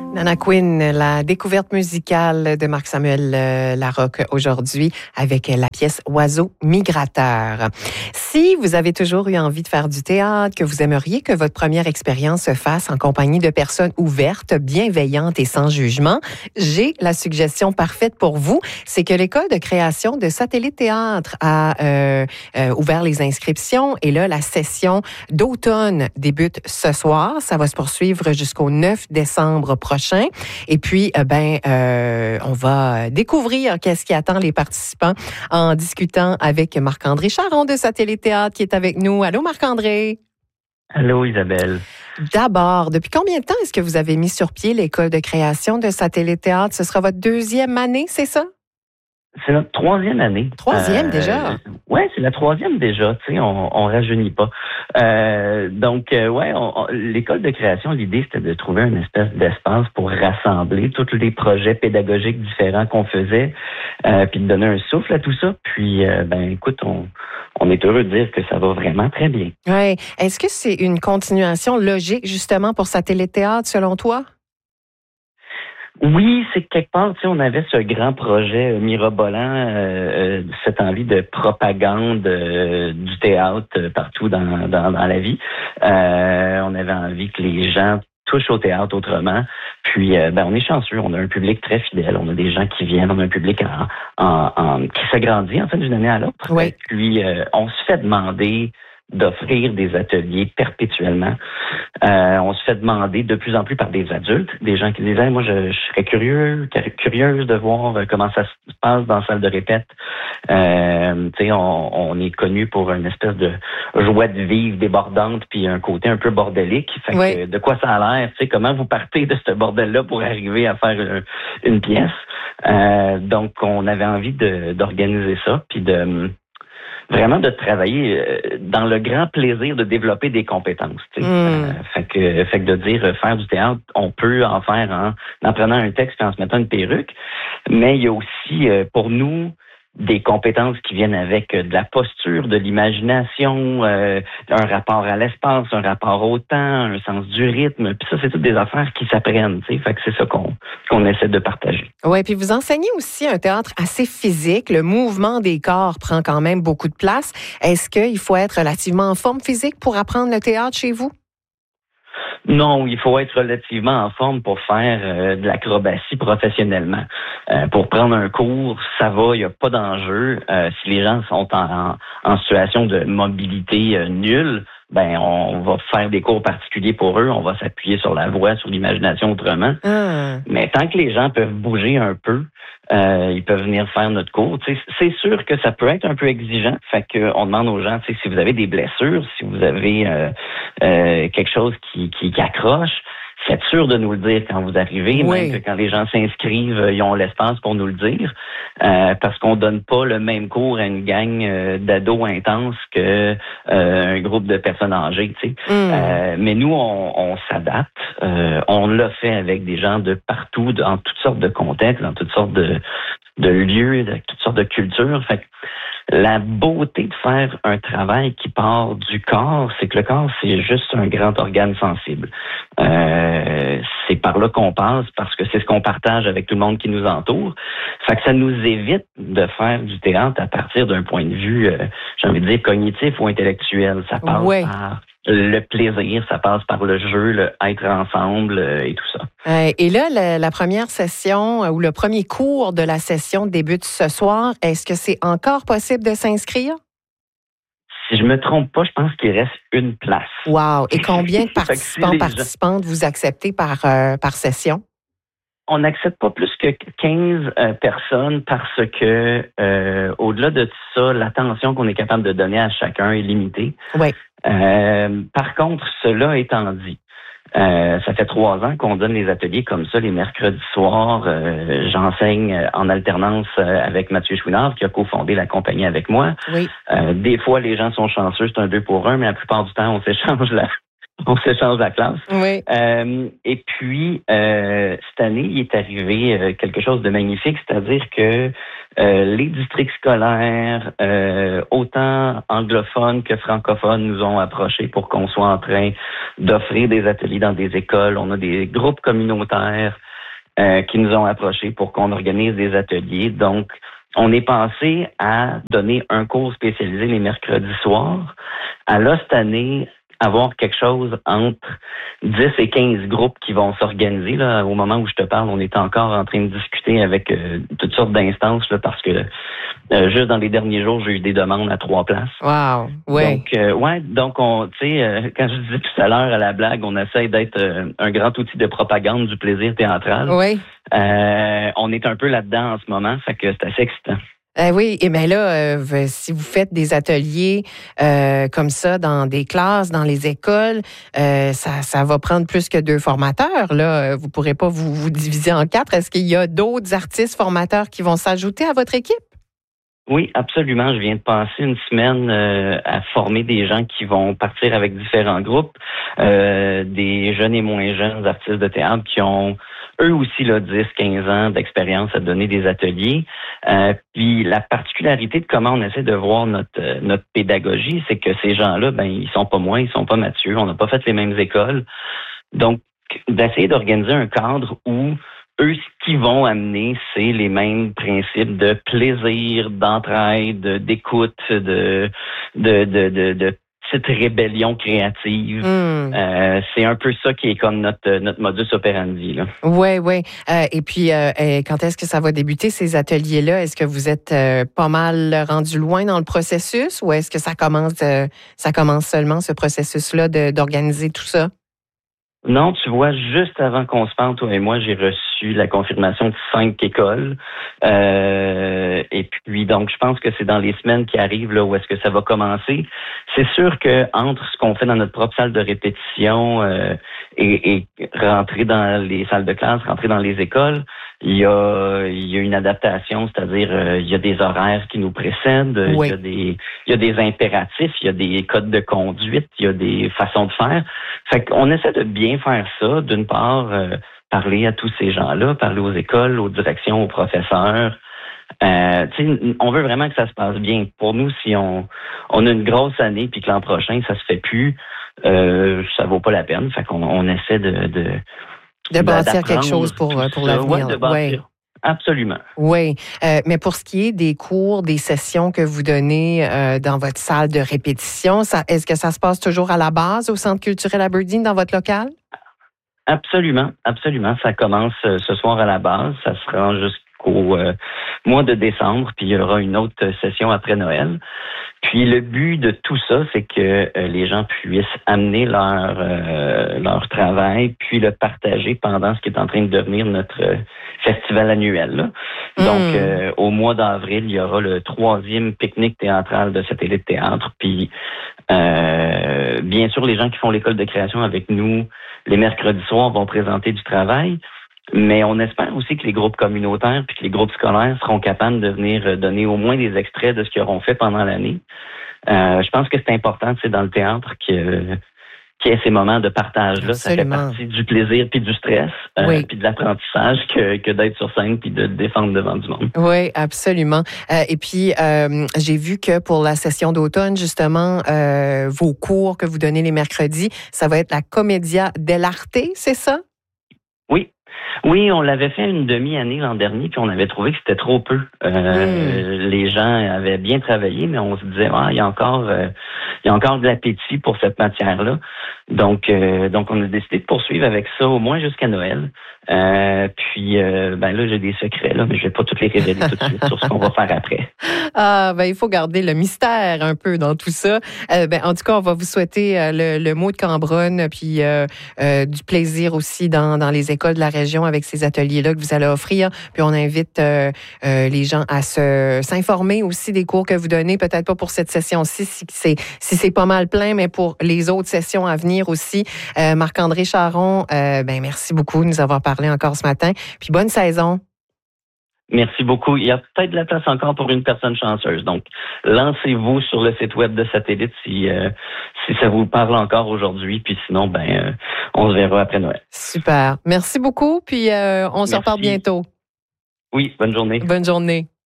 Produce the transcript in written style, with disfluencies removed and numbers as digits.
Nana Quinn, la découverte musicale de Marc-Samuel Larocque aujourd'hui avec la pièce Oiseau migrateur. Si vous avez toujours eu envie de faire du théâtre, que vous aimeriez que votre première expérience se fasse en compagnie de personnes ouvertes, bienveillantes et sans jugement, j'ai la suggestion parfaite pour vous. C'est que l'École de création de Satellite Théâtre a ouvert les inscriptions et là, la session d'automne débute ce soir. Ça va se poursuivre jusqu'au 9 décembre prochain. Et puis, on va découvrir qu'est-ce qui attend les participants en discutant avec Marc-André Charon de Satellite Théâtre qui est avec nous. Allô, Marc-André? Allô, Isabelle. D'abord, depuis combien de temps est-ce que vous avez mis sur pied l'École de création de Satellite Théâtre? Ce sera votre deuxième année, c'est ça? C'est notre troisième année. Troisième déjà? Oui, c'est la troisième déjà. Tu sais, on rajeunit pas. L'école de création, l'idée, c'était de trouver une espèce d'espace pour rassembler tous les projets pédagogiques différents qu'on faisait, puis de donner un souffle à tout ça. Puis, écoute, on est heureux de dire que ça va vraiment très bien. Oui. Est-ce que c'est une continuation logique, justement, pour Satellite Théâtre, selon toi? Oui, c'est quelque part, tu sais, on avait ce grand projet mirobolant, cette envie de propagande du théâtre partout dans la vie. On avait envie que les gens touchent au théâtre autrement. Puis, on est chanceux, on a un public très fidèle, on a des gens qui viennent, on a un public qui s'agrandit en fait d'une année à l'autre. Oui. Puis, on se fait demander d'offrir des ateliers perpétuellement. On se fait demander de plus en plus par des adultes, des gens qui disent hey, moi je serais curieuse de voir comment ça se passe dans la salle de répète. On est connu pour une espèce de joie de vivre débordante puis un côté un peu bordélique. Fait que, de quoi ça a l'air, tu sais, comment vous partez de ce bordel-là pour arriver à faire une pièce. Donc on avait envie d'organiser ça puis vraiment de travailler dans le grand plaisir de développer des compétences. Fait que de dire faire du théâtre, on peut en faire en prenant un texte et en se mettant une perruque, mais il y a aussi pour nous des compétences qui viennent avec de la posture, de l'imagination, un rapport à l'espace, un rapport au temps, un sens du rythme. Puis ça, c'est toutes des affaires qui s'apprennent. Fait que c'est ça qu'on essaie de partager. Oui, puis vous enseignez aussi un théâtre assez physique. Le mouvement des corps prend quand même beaucoup de place. Est-ce qu'il faut être relativement en forme physique pour apprendre le théâtre chez vous? Non, il faut être relativement en forme pour faire de l'acrobatie professionnellement. Pour prendre un cours, ça va, il n'y a pas d'enjeu. Si les gens sont en situation de mobilité nulle, on va faire des cours particuliers pour eux, on va s'appuyer sur la voix, sur l'imagination autrement. Mais tant que les gens peuvent bouger un peu, ils peuvent venir faire notre cours. C'est sûr que ça peut être un peu exigeant. Fait qu'on demande aux gens, si vous avez des blessures, si vous avez quelque chose qui accroche, faites sûr de nous le dire quand vous arrivez, même que quand les gens s'inscrivent, ils ont l'espace pour nous le dire, parce qu'on donne pas le même cours à une gang d'ados intenses que un groupe de personnes âgées, tu sais. Mais nous, on s'adapte. On l'a fait avec des gens de partout, dans toutes sortes de contextes, dans toutes sortes de lieux, de toutes sortes de cultures. Fait que la beauté de faire un travail qui part du corps, c'est que le corps, c'est juste un grand organe sensible. C'est par là qu'on passe parce que c'est ce qu'on partage avec tout le monde qui nous entoure. Fait que ça nous évite de faire du théâtre à partir d'un point de vue, j'ai envie de dire, cognitif ou intellectuel. Ça passe par le plaisir, ça passe par le jeu, le être ensemble et tout ça. Et là, la première session ou le premier cours de la session débute ce soir. Est-ce que c'est encore possible de s'inscrire? Si je me trompe pas, je pense qu'il reste une place. Wow! Et combien de participantes vous acceptez par session? On n'accepte pas plus que 15 personnes parce que au-delà de ça, l'attention qu'on est capable de donner à chacun est limitée. Oui. Par contre, cela étant dit, ça fait 3 ans qu'on donne les ateliers comme ça les mercredis soirs. J'enseigne en alternance avec Mathieu Chouinard qui a cofondé la compagnie avec moi. Oui. Des fois, les gens sont chanceux, c'est un 2 pour 1, mais la plupart du temps, on s'échange On s'échange la classe. Oui. Et puis, cette année, il est arrivé quelque chose de magnifique, c'est-à-dire que les districts scolaires, autant anglophones que francophones, nous ont approchés pour qu'on soit en train d'offrir des ateliers dans des écoles. On a des groupes communautaires qui nous ont approchés pour qu'on organise des ateliers. Donc, on est passé à donner un cours spécialisé les mercredis soirs. À là, cette année, avoir quelque chose entre 10 et 15 groupes qui vont s'organiser. Là, au moment où je te parle, on est encore en train de discuter avec toutes sortes d'instances là, parce que juste dans les derniers jours, j'ai eu des demandes à 3 places. Wow, oui. Donc, on, tu sais, quand je disais tout à l'heure à la blague, on essaie d'être un grand outil de propagande du plaisir théâtral. Oui. On est un peu là-dedans en ce moment, fait que c'est assez excitant. Oui, et bien là, si vous faites des ateliers comme ça dans des classes, dans les écoles, ça va prendre plus que 2 formateurs. Là, vous ne pourrez pas vous diviser en 4. Est-ce qu'il y a d'autres artistes formateurs qui vont s'ajouter à votre équipe? Oui, absolument. Je viens de passer une semaine à former des gens qui vont partir avec différents groupes, des jeunes et moins jeunes artistes de théâtre qui ont eux aussi là, 10-15 ans d'expérience à donner des ateliers. Puis la particularité de comment on essaie de voir notre pédagogie, c'est que ces gens-là, ben ils sont pas moi, ils sont pas Mathieu, on n'a pas fait les mêmes écoles. Donc, d'essayer d'organiser un cadre où eux, ce qu'ils vont amener, c'est les mêmes principes de plaisir, d'entraide, d'écoute, de petite rébellion créative. C'est un peu ça qui est comme notre modus operandi. Oui. Et puis, quand est-ce que ça va débuter, ces ateliers-là? Est-ce que vous êtes pas mal rendu loin dans le processus ou est-ce que ça commence seulement, ce processus-là, d'organiser tout ça? Non, tu vois, juste avant qu'on se parle, toi et moi, j'ai reçu la confirmation de 5 écoles. Et puis, donc, je pense que c'est dans les semaines qui arrivent là où est-ce que ça va commencer. C'est sûr que entre ce qu'on fait dans notre propre salle de répétition et rentrer dans les salles de classe, rentrer dans les écoles, il y a une adaptation, c'est-à-dire il y a des horaires qui nous précèdent, oui. il y a des impératifs, il y a des codes de conduite, il y a des façons de faire. Fait qu'on essaie de bien faire ça, d'une part, parler à tous ces gens-là, parler aux écoles, aux directions, aux professeurs. On veut vraiment que ça se passe bien. Pour nous, si on a une grosse année puis que l'an prochain, ça se fait plus, ça vaut pas la peine. Fait qu'on essaie de bâtir quelque chose pour l'avenir. Ouais, de bâtir. Absolument. Oui, mais pour ce qui est des cours, des sessions que vous donnez dans votre salle de répétition, est-ce que ça se passe toujours à la base au Centre culturel Aberdeen dans votre local? Absolument. Ça commence ce soir à la base. Ça se rend jusqu'au mois de décembre, puis il y aura une autre session après Noël. Puis le but de tout ça, c'est que les gens puissent amener leur travail, puis le partager pendant ce qui est en train de devenir notre festival annuel. Là. Donc, au mois d'avril, il y aura le 3e pique-nique théâtral de Satellite de théâtre. Puis, bien sûr, les gens qui font l'école de création avec nous, les mercredis soirs, vont présenter du travail. Mais on espère aussi que les groupes communautaires puis que les groupes scolaires seront capables de venir donner au moins des extraits de ce qu'ils auront fait pendant l'année. Je pense que c'est important, dans le théâtre qu'il y ait ces moments de partage-là. Absolument. Ça fait partie du plaisir puis du stress, oui. puis de l'apprentissage que d'être sur scène puis de défendre devant du monde. Oui, absolument. Et puis, j'ai vu que pour la session d'automne, justement, vos cours que vous donnez les mercredis, ça va être la Commedia dell'arte, c'est ça? Oui, on l'avait fait une demi-année l'an dernier, puis on avait trouvé que c'était trop peu. Les gens avaient bien travaillé, mais on se disait, il y a encore de l'appétit pour cette matière-là. Donc, on a décidé de poursuivre avec ça au moins jusqu'à Noël. Puis, là, j'ai des secrets, là, mais je vais pas toutes les révéler tout de suite sur ce qu'on va faire après. Il faut garder le mystère un peu dans tout ça. En tout cas, on va vous souhaiter le mot de Cambronne, puis du plaisir aussi dans les écoles de la région avec ces ateliers-là que vous allez offrir. Puis on invite les gens à s'informer aussi des cours que vous donnez, peut-être pas pour cette session-ci, si c'est pas mal plein, mais pour les autres sessions à venir aussi. Marc-André Charron, merci beaucoup de nous avoir parlé encore ce matin. Puis bonne saison. Merci beaucoup. Il y a peut-être de la place encore pour une personne chanceuse. Donc, lancez-vous sur le site web de Satellite si ça vous parle encore aujourd'hui. Puis sinon, on se verra après Noël. Super. Merci beaucoup. Puis on se reparle bientôt. Oui, bonne journée. Bonne journée.